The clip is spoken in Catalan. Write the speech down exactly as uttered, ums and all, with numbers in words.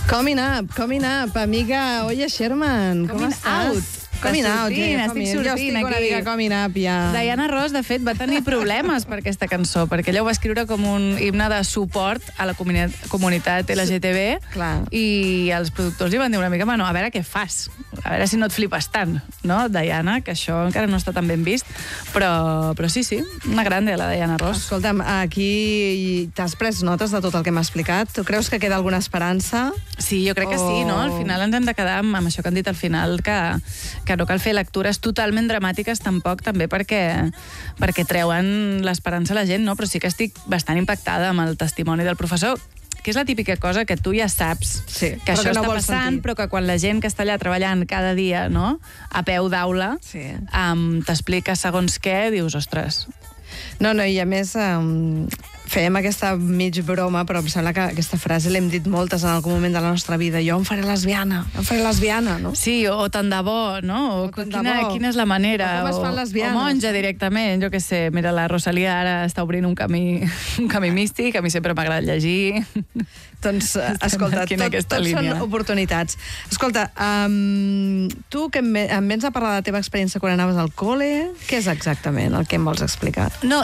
Coming up, coming up, amiga. Oye, Sherman, com Coming estàs? out. Coming Estic out, sortint, ja, estic coming. sortint Jo estic una aquí. mica coming up, ja. Diana Ross, de fet, va tenir problemes per aquesta cançó, perquè ella ho va escriure com un himne de suport a la comuni- comunitat L G T B, Clar. i els productors li van dir una mica, bueno, a veure què fas, a veure si no et flipes tant, no, Diana, que això encara no està tan ben vist, però, però sí, sí, una grande, la Diana Ross. Escolta'm, aquí t'has pres notes de tot el que m'ha explicat? Tu creus que queda alguna esperança? Sí, jo crec que sí, no? Al final ens hem de quedar amb, amb això que han dit al final, que, que no cal fer lectures totalment dramàtiques tampoc, també perquè, perquè treuen l'esperança a la gent, no? Però sí que estic bastant impactada amb el testimoni del professor, que és la típica cosa que tu ja saps Sí, que però això que no està vols passant, sentir. però que quan la gent que està allà treballant cada dia, no?, a peu d'aula, Sí. um, t'explica segons què, dius, ostres. No, no, i a més um, fèiem aquesta mig broma, però em sembla que aquesta frase l'hem dit moltes en algun moment de la nostra vida. Jo em faré lesbiana, jo em faré lesbiana, no? Sí, o, o tant de bo, no? O, O tant de quina, bo. quina és la manera? O com es fan lesbianes. O monja directament, jo què sé. Mira, la Rosalia ara està obrint un camí, un camí místic, a mi sempre m'ha agradat llegir. Doncs, eh, escolta, marquint tot, aquesta tot són línia. oportunitats. Escolta, um, tu que em, ve- em vens a parlar de la teva experiència quan anaves al col·le, què és exactament el que em vols explicar? No,